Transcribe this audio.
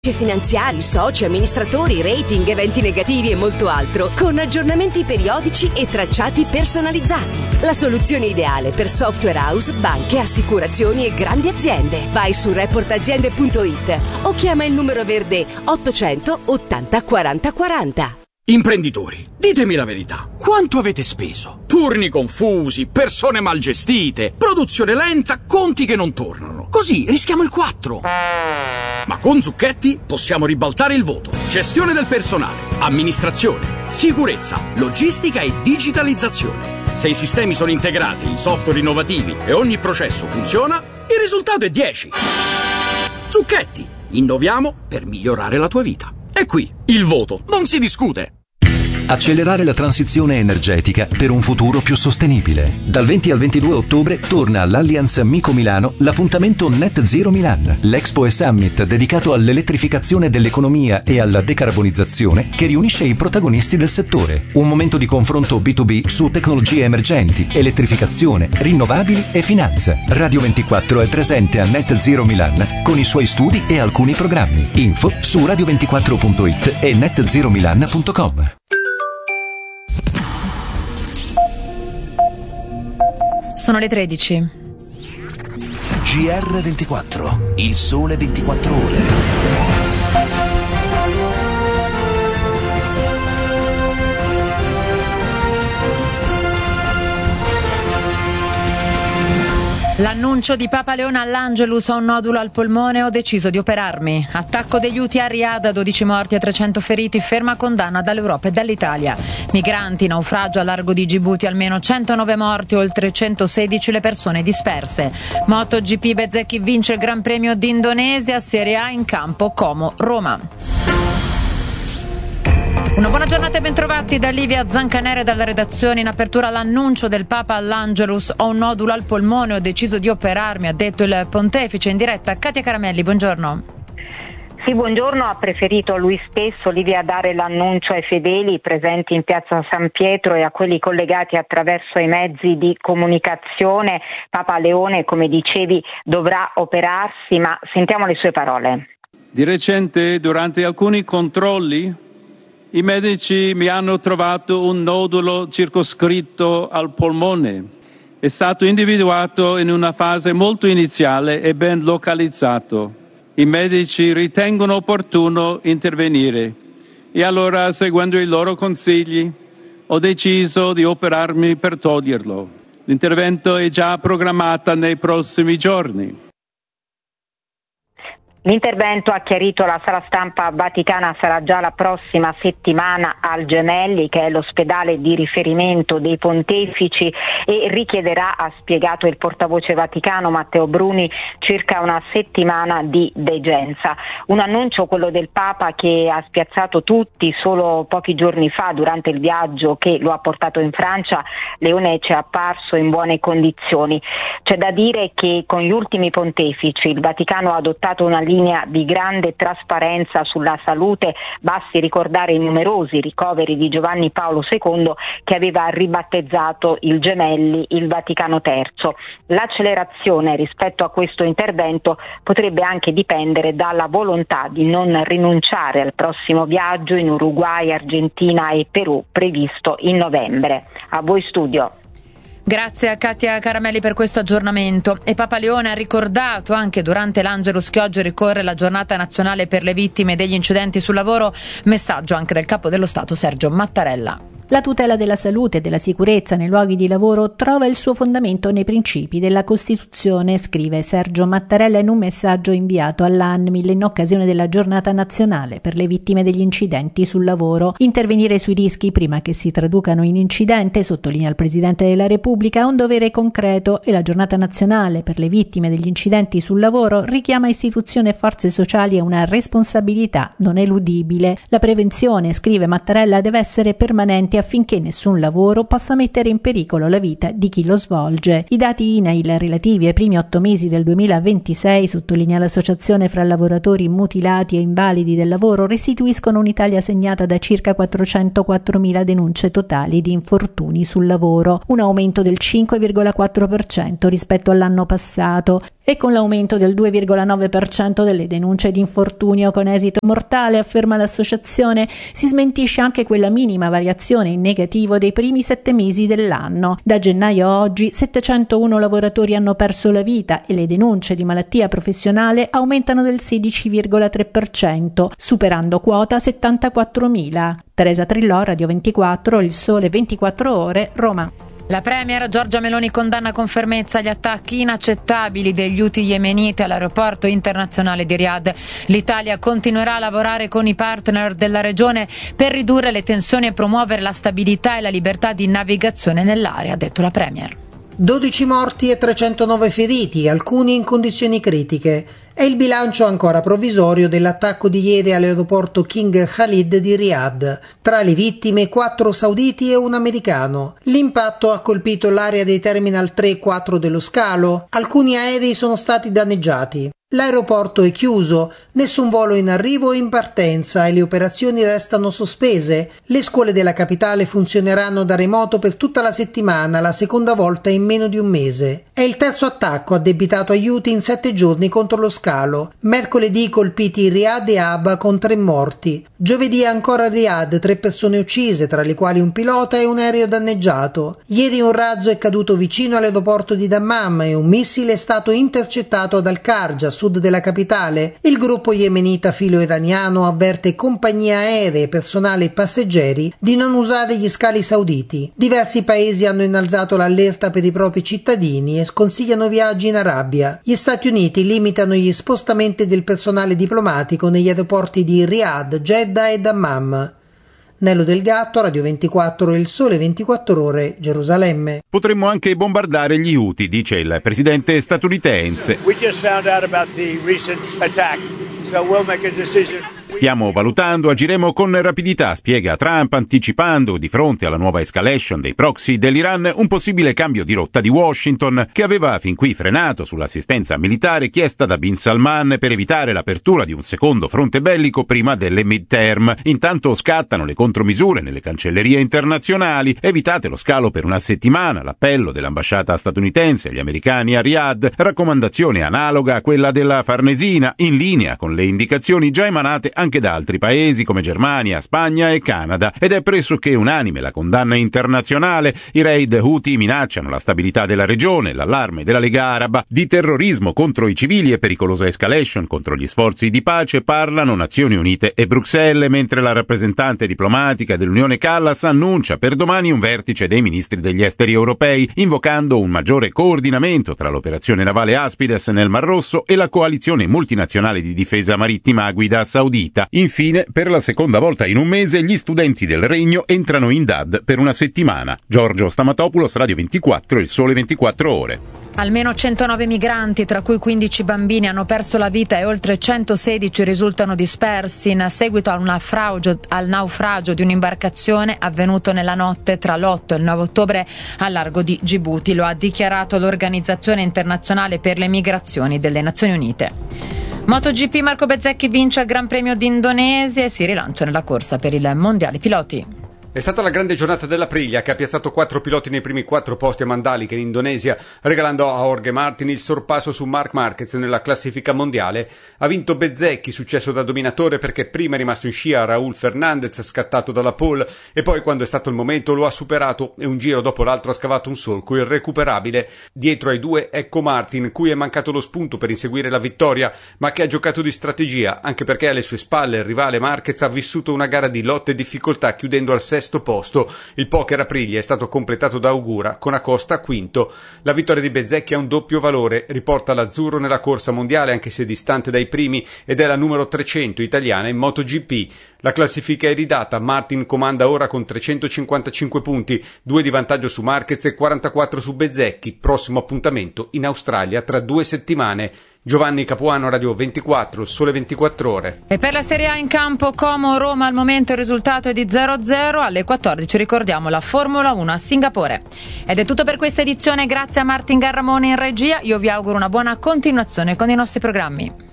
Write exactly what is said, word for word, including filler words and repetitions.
finanziari, soci, amministratori, rating, eventi negativi e molto altro, con aggiornamenti periodici e tracciati personalizzati. La soluzione ideale per software house, banche, assicurazioni e grandi aziende. Vai su report aziende punto it o chiama il numero verde ottocento ottanta quaranta quaranta. Imprenditori, ditemi la verità. Quanto avete speso? Turni confusi, persone mal gestite, produzione lenta, conti che non tornano. Così rischiamo il quattro. Ma con Zucchetti possiamo ribaltare il voto. Gestione del personale, amministrazione, sicurezza, logistica e digitalizzazione. Se i sistemi sono integrati, i software innovativi e ogni processo funziona, il risultato è dieci. Zucchetti, innoviamo per migliorare la tua vita. E qui, il voto, non si discute. Accelerare la transizione energetica per un futuro più sostenibile. Dal venti al ventidue ottobre torna all'Allianz Amico Milano l'appuntamento Net Zero Milan, l'Expo e Summit dedicato all'elettrificazione dell'economia e alla decarbonizzazione che riunisce i protagonisti del settore. Un momento di confronto B due B su tecnologie emergenti, elettrificazione, rinnovabili e finanza. Radio ventiquattro è presente a Net Zero Milan con i suoi studi e alcuni programmi. Info su radio ventiquattro punto it e net zero milan punto com. Sono le tredici. G R ventiquattro, il sole ventiquattro ore. L'annuncio di Papa Leone all'Angelus: ho un nodulo al polmone, ho deciso di operarmi. Attacco degli Houthi a Riyadh, dodici morti e trecento feriti, ferma condanna dall'Europa e dall'Italia. Migranti, naufragio a largo di Gibuti, almeno centonove morti, oltre centosedici le persone disperse. MotoGP, Bezzecchi vince il Gran Premio d'Indonesia, Serie A in campo Como Roma. Una buona giornata e bentrovati da Livia Zancanere dalla redazione. In apertura l'annuncio del Papa all'Angelus: ho un nodulo al polmone, ho deciso di operarmi, ha detto il pontefice. In diretta Katia Caramelli, buongiorno. Sì, buongiorno. Ha preferito lui stesso, Livia, dare l'annuncio ai fedeli presenti in piazza San Pietro e a quelli collegati attraverso i mezzi di comunicazione. Papa Leone, come dicevi, dovrà operarsi, ma sentiamo le sue parole. Di recente, durante alcuni controlli, i medici mi hanno trovato un nodulo circoscritto al polmone. È stato individuato in una fase molto iniziale e ben localizzato. I medici ritengono opportuno intervenire e allora, seguendo i loro consigli, ho deciso di operarmi per toglierlo. L'intervento è già programmato nei prossimi giorni. L'intervento, ha chiarito la sala stampa vaticana, sarà già la prossima settimana al Gemelli, che è l'ospedale di riferimento dei pontefici, e richiederà, ha spiegato il portavoce vaticano Matteo Bruni, circa una settimana di degenza. Un annuncio, quello del Papa, che ha spiazzato tutti. Solo pochi giorni fa, durante il viaggio che lo ha portato in Francia, Leone ci è apparso in buone condizioni. C'è da dire che con gli ultimi pontefici il Vaticano ha adottato una linea di grande trasparenza sulla salute. Basti ricordare i numerosi ricoveri di Giovanni Paolo secondo, che aveva ribattezzato il Gemelli il Vaticano terzo. L'accelerazione rispetto a questo intervento potrebbe anche dipendere dalla volontà di non rinunciare al prossimo viaggio in Uruguay, Argentina e Perù, previsto in novembre. A voi studio. Grazie a Katia Caramelli per questo aggiornamento. E Papa Leone ha ricordato anche durante l'Angelus che oggi ricorre la giornata nazionale per le vittime degli incidenti sul lavoro. Messaggio anche del Capo dello Stato Sergio Mattarella. La tutela della salute e della sicurezza nei luoghi di lavoro trova il suo fondamento nei principi della Costituzione, scrive Sergio Mattarella in un messaggio inviato all'ANMIL in occasione della giornata nazionale per le vittime degli incidenti sul lavoro. Intervenire sui rischi prima che si traducano in incidente, sottolinea il Presidente della Repubblica, è un dovere concreto, e la giornata nazionale per le vittime degli incidenti sul lavoro richiama istituzioni e forze sociali a una responsabilità non eludibile. La prevenzione, scrive Mattarella, deve essere permanente affinché nessun lavoro possa mettere in pericolo la vita di chi lo svolge. I dati I N A I L relativi ai primi otto mesi del duemilaventisei, sottolinea l'Associazione fra lavoratori mutilati e invalidi del lavoro, restituiscono un'Italia segnata da circa quattrocentoquattromila denunce totali di infortuni sul lavoro, un aumento del cinque virgola quattro per cento rispetto all'anno passato. E con l'aumento del due virgola nove per cento delle denunce di infortunio con esito mortale, afferma l'associazione, si smentisce anche quella minima variazione in negativo dei primi sette mesi dell'anno. Da gennaio a oggi settecentouno lavoratori hanno perso la vita e le denunce di malattia professionale aumentano del sedici virgola tre per cento, superando quota settantaquattromila. Teresa Trillò, Radio ventiquattro, Il Sole ventiquattro Ore, Roma. La premier Giorgia Meloni condanna con fermezza gli attacchi inaccettabili degli Houthi yemeniti all'aeroporto internazionale di Riyadh. L'Italia continuerà a lavorare con i partner della regione per ridurre le tensioni e promuovere la stabilità e la libertà di navigazione nell'area, ha detto la premier. dodici morti e trecentonove feriti, alcuni in condizioni critiche. È il bilancio ancora provvisorio dell'attacco di ieri all'aeroporto King Khalid di Riyadh. Tra le vittime quattro sauditi e un americano. L'impatto ha colpito l'area dei terminal tre e quattro dello scalo. Alcuni aerei sono stati danneggiati. L'aeroporto è chiuso, nessun volo in arrivo o in partenza e le operazioni restano sospese. Le scuole della capitale funzioneranno da remoto per tutta la settimana, la seconda volta in meno di un mese. È il terzo attacco addebitato agli Houthi in sette giorni contro lo scalo. Mercoledì colpiti Riyadh e Aba con tre morti. Giovedì ancora a Riyadh tre persone uccise, tra le quali un pilota e un aereo danneggiato. Ieri un razzo è caduto vicino all'aeroporto di Dammam e un missile è stato intercettato ad Al-Kharj, sud della capitale. Il gruppo yemenita filo-iraniano avverte compagnie aeree, personale e passeggeri di non usare gli scali sauditi. Diversi paesi hanno innalzato l'allerta per i propri cittadini e sconsigliano viaggi in Arabia. Gli Stati Uniti limitano gli spostamenti del personale diplomatico negli aeroporti di Riyadh, Jeddah e Dammam. Nello Del Gatto, Radio ventiquattro, Il Sole ventiquattro Ore, Gerusalemme. Potremmo anche bombardare gli Houthi, dice il presidente statunitense. We just found out about the recent attack, so we'll make a decision. Stiamo valutando, agiremo con rapidità, spiega Trump, anticipando di fronte alla nuova escalation dei proxy dell'Iran un possibile cambio di rotta di Washington, che aveva fin qui frenato sull'assistenza militare chiesta da Bin Salman per evitare l'apertura di un secondo fronte bellico prima delle midterm. Intanto scattano le contromisure nelle cancellerie internazionali, evitate lo scalo per una settimana, l'appello dell'ambasciata statunitense agli americani a Riyadh, raccomandazione analoga a quella della Farnesina, in linea con le indicazioni già emanate anche da altri paesi come Germania, Spagna e Canada, ed è pressoché unanime la condanna internazionale. I raid Houthi minacciano la stabilità della regione, l'allarme della Lega Araba. Di terrorismo contro i civili e pericolosa escalation contro gli sforzi di pace parlano Nazioni Unite e Bruxelles, mentre la rappresentante diplomatica dell'Unione Callas annuncia per domani un vertice dei ministri degli esteri europei, invocando un maggiore coordinamento tra l'operazione navale Aspides nel Mar Rosso e la coalizione multinazionale di difesa marittima a guida saudita. Infine, per la seconda volta in un mese, gli studenti del Regno entrano in D A D per una settimana. Giorgio Stamatopoulos, Radio ventiquattro, Il Sole ventiquattro Ore. Almeno centonove migranti, tra cui quindici bambini, hanno perso la vita e oltre centosedici risultano dispersi in seguito al naufragio, al naufragio di un'imbarcazione avvenuto nella notte tra l'otto e il nove ottobre al largo di Gibuti. Lo ha dichiarato l'Organizzazione Internazionale per le Migrazioni delle Nazioni Unite. MotoGP, Marco Bezzecchi vince il Gran Premio d'Indonesia e si rilancia nella corsa per il Mondiale Piloti. È stata la grande giornata dell'Aprilia, che ha piazzato quattro piloti nei primi quattro posti a Mandalika in Indonesia, regalando a Jorge Martin il sorpasso su Marc Marquez nella classifica mondiale. Ha vinto Bezzecchi, successo da dominatore, perché prima è rimasto in scia Raúl Fernandez, scattato dalla pole, e poi quando è stato il momento lo ha superato e un giro dopo l'altro ha scavato un solco irrecuperabile. Dietro ai due ecco Martin, cui è mancato lo spunto per inseguire la vittoria, ma che ha giocato di strategia, anche perché alle sue spalle il rivale Marquez ha vissuto una gara di lotte e difficoltà, chiudendo al sesto posto. Il poker Aprilia è stato completato da Augura, con Acosta quinto. La vittoria di Bezzecchi ha un doppio valore, riporta l'azzurro nella corsa mondiale anche se distante dai primi, ed è la numero trecento italiana in MotoGP. La classifica è ridata, Martin comanda ora con trecentocinquantacinque punti, due di vantaggio su Marquez e quarantaquattro su Bezzecchi. Prossimo appuntamento in Australia tra due settimane. Giovanni Capuano, Radio ventiquattro, Sole ventiquattro Ore. E per la Serie A in campo Como-Roma al momento il risultato è di zero a zero. Alle quattordici ricordiamo la Formula uno a Singapore. Ed è tutto per questa edizione, grazie a Martin Garramone in regia. Io vi auguro una buona continuazione con i nostri programmi.